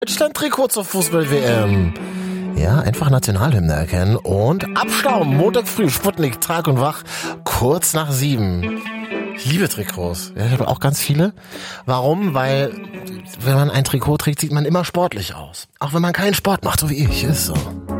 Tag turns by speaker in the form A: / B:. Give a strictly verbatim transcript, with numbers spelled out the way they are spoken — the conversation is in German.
A: Deutschland-Trikot zur Fußball-W M. Ja, einfach Nationalhymne erkennen und abstauben. Montag früh, Sputnik, Tag und Wach, kurz nach sieben. Ich liebe Trikots. Ja, ich habe auch ganz viele. Warum? Weil, wenn man ein Trikot trägt, sieht man immer sportlich aus. Auch wenn man keinen Sport macht, so wie ich. Ist so.